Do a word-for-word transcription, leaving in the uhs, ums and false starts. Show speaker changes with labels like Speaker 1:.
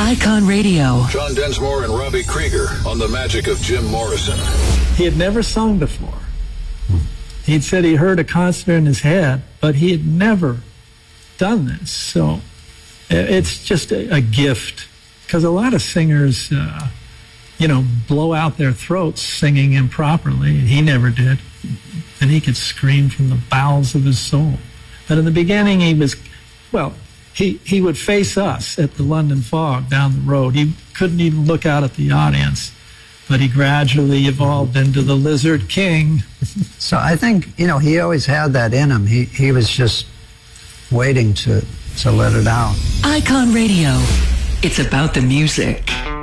Speaker 1: Icon Radio.
Speaker 2: John Densmore and Robbie Krieger on the magic of Jim Morrison.
Speaker 3: He had never sung before. He'd said he heard a concert in his head, but he had never done this. So it's just a, a gift, because a lot of singers, uh, you know, blow out their throats singing improperly, and he never did. And he could scream from the bowels of his soul. But in the beginning, he was, well, he, he would face us at the London Fog down the road. He couldn't even look out at the audience. But he gradually evolved into the Lizard King.
Speaker 4: So I think, you know, he always had that in him. He he was just waiting to, to let it out.
Speaker 1: Icon Radio. It's about the music.